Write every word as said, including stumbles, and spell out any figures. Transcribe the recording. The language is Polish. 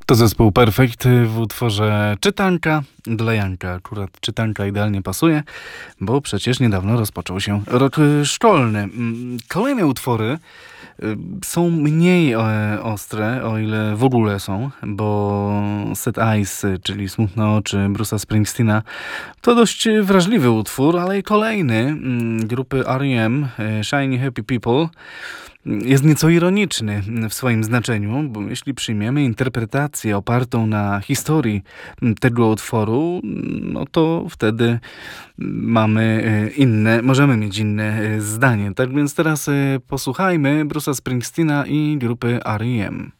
To zespół Perfect w utworze Czytanka dla Janka. Akurat czytanka idealnie pasuje, bo przecież niedawno rozpoczął się rok szkolny. Kolejne utwory są mniej ostre, o ile w ogóle są, bo Set Eyes, czyli Smutne oczy Bruce'a Springsteena, to dość wrażliwy utwór, ale i kolejny grupy R E M, Shiny Happy People, jest nieco ironiczny w swoim znaczeniu, bo jeśli przyjmiemy interpretację opartą na historii tego utworu, no to wtedy mamy inne, możemy mieć inne zdanie. Tak więc teraz posłuchajmy Bruce'a Springsteena i grupy R E M.